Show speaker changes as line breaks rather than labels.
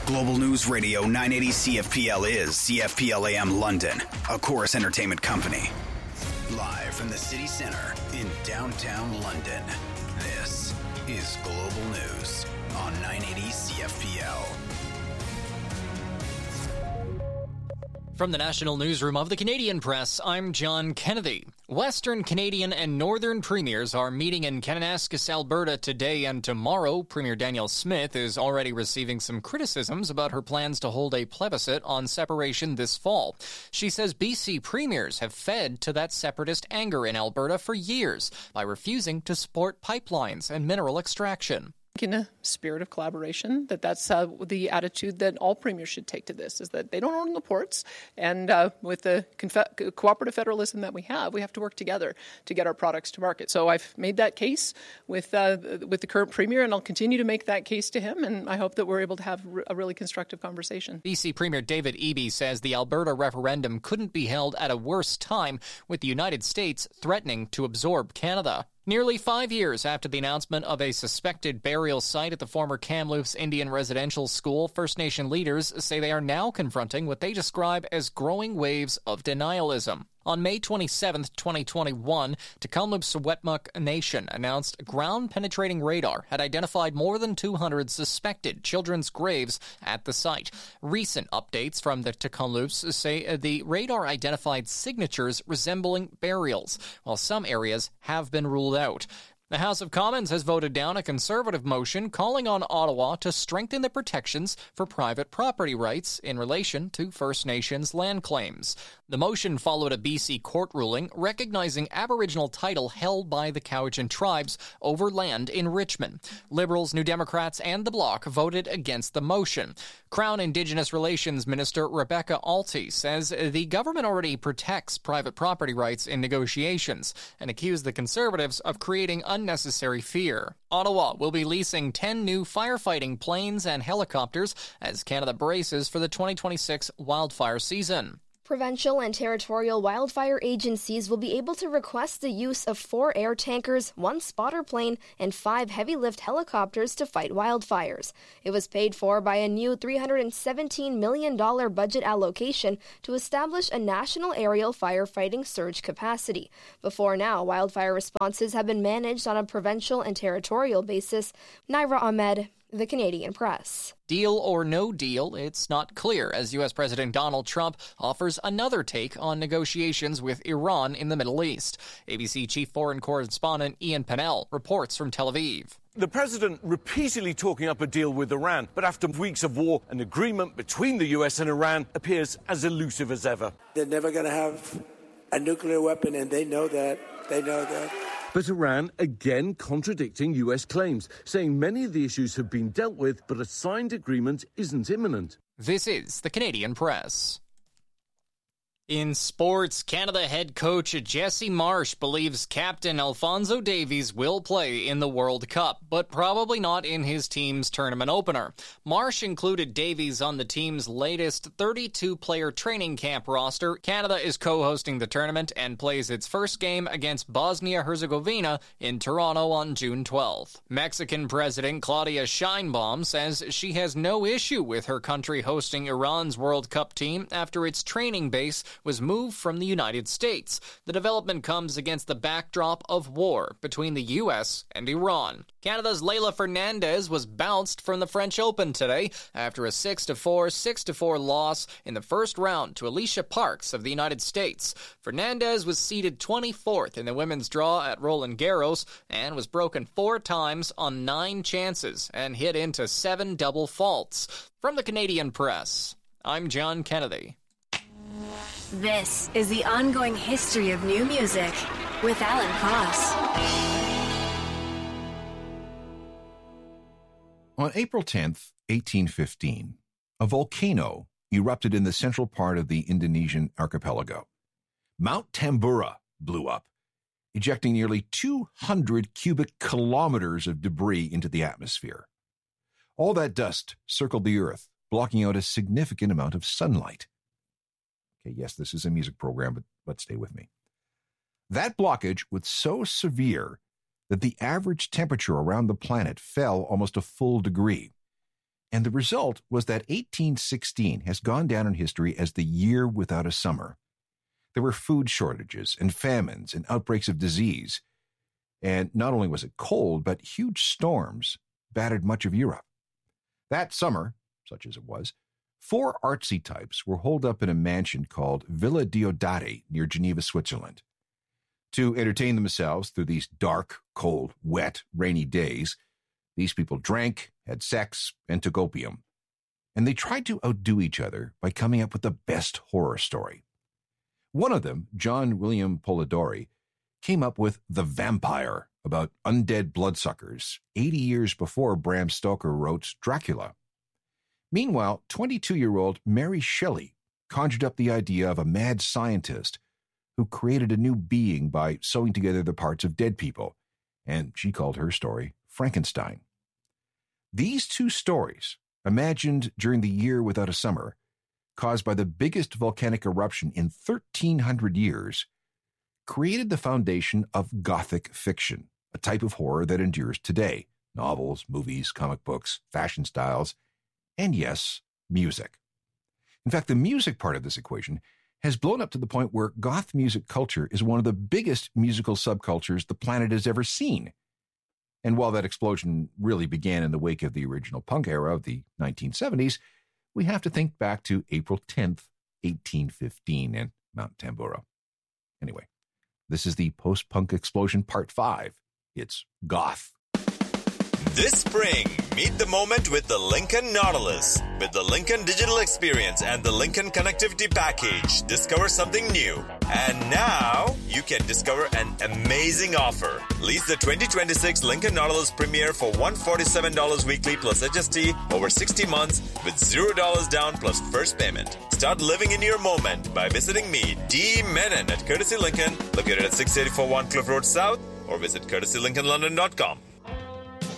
Global News Radio 980 CFPL is CFPL AM London, a Chorus Entertainment company. Live from the city center in downtown London, this is Global News on 980 CFPL.
From the National Newsroom of the Canadian Press, I'm John Kennedy. Western Canadian and Northern Premiers are meeting in Kananaskis, Alberta today and tomorrow. Premier Danielle Smith is already receiving some criticisms about her plans to hold a plebiscite on separation this fall. She says BC premiers have fed to that separatist anger in Alberta for years by refusing to support pipelines and mineral extraction.
In a spirit of collaboration, that's the attitude that all premiers should take to this, is that they don't own the ports, and with the cooperative federalism that we have to work together to get our products to market. So I've made that case with the current premier, and I'll continue to make that case to him, and I hope that we're able to have a really constructive conversation.
BC Premier David Eby says the Alberta referendum couldn't be held at a worse time, with the United States threatening to absorb Canada. Nearly 5 years after the announcement of a suspected burial site at the former Kamloops Indian Residential School, First Nation leaders say they are now confronting what they describe as growing waves of denialism. On May 27, 2021, Tk'emlúps-Secwépemc Nation announced ground-penetrating radar had identified more than 200 suspected children's graves at the site. Recent updates from the Tk'emlúps say the radar identified signatures resembling burials, while some areas have been ruled out. The House of Commons has voted down a Conservative motion calling on Ottawa to strengthen the protections for private property rights in relation to First Nations land claims. The motion followed a BC court ruling recognizing Aboriginal title held by the Cowichan tribes over land in Richmond. Liberals, New Democrats, and the Bloc voted against the motion. Crown Indigenous Relations Minister Rebecca Alty says the government already protects private property rights in negotiations and accused the Conservatives of creating unnecessary fear. Ottawa will be leasing 10 new firefighting planes and helicopters as Canada braces for the 2026 wildfire season.
Provincial and territorial wildfire agencies will be able to request the use of 4 air tankers, 1 spotter plane, and 5 heavy-lift helicopters to fight wildfires. It was paid for by a new $317 million budget allocation to establish a national aerial firefighting surge capacity. Before now, wildfire responses have been managed on a provincial and territorial basis. Naira Ahmed, The Canadian Press.
Deal or no deal, it's not clear as U.S. President Donald Trump offers another take on negotiations with Iran in the Middle East. ABC Chief Foreign Correspondent Ian Pennell reports from Tel Aviv.
The president repeatedly talking up a deal with Iran, but after weeks of war, an agreement between the U.S. and Iran appears as elusive as ever.
They're never going to have a nuclear weapon, and they know that.
But Iran again contradicting U.S. claims, saying many of the issues have been dealt with, but a signed agreement isn't imminent.
This is the Canadian Press. In sports, Canada head coach Jesse Marsh believes captain Alphonso Davies will play in the World Cup, but probably not in his team's tournament opener. Marsh included Davies on the team's latest 32-player training camp roster. Canada is co-hosting the tournament and plays its first game against Bosnia-Herzegovina in Toronto on June 12th. Mexican President Claudia Sheinbaum says she has no issue with her country hosting Iran's World Cup team after its training base was moved from the United States. The development comes against the backdrop of war between the U.S. and Iran. Canada's Leylah Fernandez was bounced from the French Open today after a 6-4, 6-4 loss in the first round to Alicia Parks of the United States. Fernandez was seeded 24th in the women's draw at Roland Garros and was broken 4 times on 9 chances and hit into 7 double faults. From the Canadian Press, I'm John Kennedy.
This is the ongoing history of new music with Alan Cross.
On April 10th, 1815, a volcano erupted in the central part of the Indonesian archipelago. Mount Tambora blew up, ejecting nearly 200 cubic kilometers of debris into the atmosphere. All that dust circled the Earth, blocking out a significant amount of sunlight. Okay, yes, this is a music program, but stay with me. That blockage was so severe that the average temperature around the planet fell almost a full degree. And the result was that 1816 has gone down in history as the year without a summer. There were food shortages and famines and outbreaks of disease. And not only was it cold, but huge storms battered much of Europe. That summer, such as it was, 4 artsy types were holed up in a mansion called Villa Diodati near Geneva, Switzerland. To entertain themselves through these dark, cold, wet, rainy days, these people drank, had sex, and took opium. And they tried to outdo each other by coming up with the best horror story. One of them, John William Polidori, came up with The Vampire, about undead bloodsuckers, 80 years before Bram Stoker wrote Dracula. Meanwhile, 22-year-old Mary Shelley conjured up the idea of a mad scientist who created a new being by sewing together the parts of dead people, and she called her story Frankenstein. These 2 stories, imagined during the year without a summer, caused by the biggest volcanic eruption in 1,300 years, created the foundation of Gothic fiction, a type of horror that endures today. Novels, movies, comic books, fashion styles, and yes, music. In fact, the music part of this equation has blown up to the point where goth music culture is one of the biggest musical subcultures the planet has ever seen. And while that explosion really began in the wake of the original punk era of the 1970s, we have to think back to April 10th, 1815 in Mount Tambora. Anyway, this is the Post-Punk Explosion Part 5. It's goth.
This spring, meet the moment with the Lincoln Nautilus. With the Lincoln Digital Experience and the Lincoln Connectivity Package, discover something new. And now, you can discover an amazing offer. Lease the 2026 Lincoln Nautilus Premier for $147 weekly plus HST over 60 months with $0 down plus first payment. Start living in your moment by visiting me, D. Menon at Courtesy Lincoln, located at 684 Cliff Road South, or visit courtesylincolnlondon.com.